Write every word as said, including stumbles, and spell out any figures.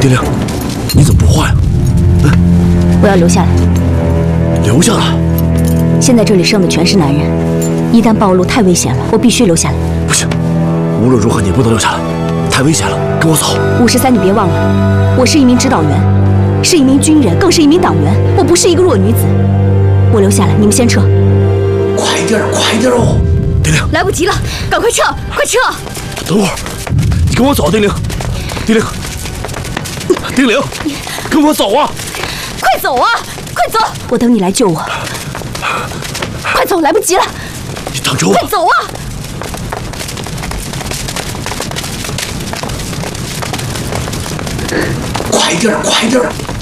丁玲，你怎么不换呀？嗯， 我要留下来。 留下来？ 现在这里剩的全是男人，一旦暴露太危险了，我必须留下来。 不行，无论如何你不能留下来，太危险了，跟我走。 五十三，你别忘了，我是一名指导员，是一名军人，更是一名党员，我不是一个弱女子。我留下来，你们先撤。 快点，快点哦！丁玲， 来不及了，赶快撤，快撤！ 等会儿，你跟我走，丁玲，丁玲，丁玲，跟我走啊！ 快走啊！快走！我等你来救我。快走，来不及了！ 你等着我！ 快走啊！ 快点，快点！